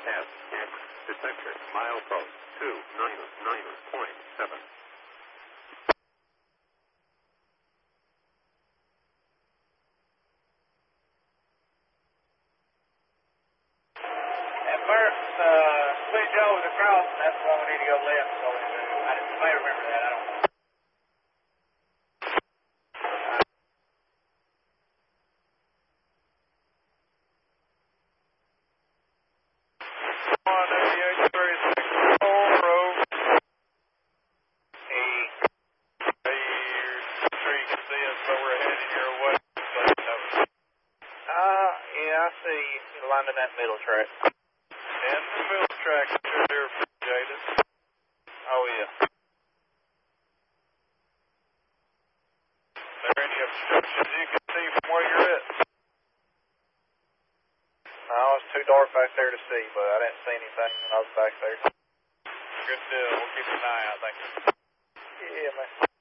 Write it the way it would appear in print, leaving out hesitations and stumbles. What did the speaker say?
SX detector milepost 299.7. At first, Lee Joe was across, and that's why we need to go left. So I may remember that. I don't know. On 8836 Road. Hey, sure you can see us, but we're heading your way. Yeah, I see you lined in that middle track. And the middle track, sure they're appreciated. Oh, yeah. Are there any obstructions you can see from where you're at? No, it's too dark back there to see, but I didn't see anything when I was back there. Good deal. We'll keep an eye out. Thank you. Yeah, man.